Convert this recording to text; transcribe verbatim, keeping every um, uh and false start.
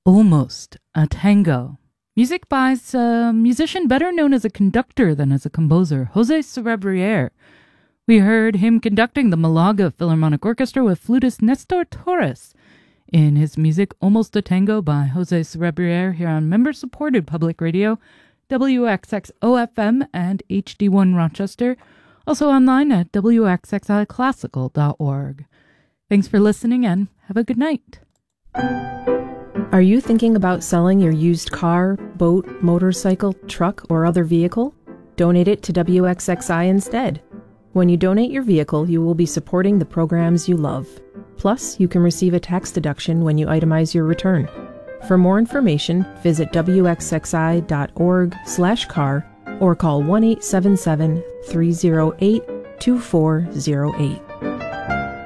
Almost a Tango. Music by a musician better known as a conductor than as a composer, Jose Cerebriere. We heard him conducting the Malaga Philharmonic Orchestra with flutist Nestor Torres in his music Almost a Tango by Jose Cerebriere here on member-supported public radio, W X X O F M and H D one Rochester, also online at W X X I classical dot org. Thanks for listening and have a good night. Are you thinking about selling your used car, boat, motorcycle, truck, or other vehicle? Donate it to W X X I instead. When you donate your vehicle, you will be supporting the programs you love. Plus, you can receive a tax deduction when you itemize your return. For more information, visit W X X I dot org slash car or call one eight seven seven, three zero eight, two four zero eight.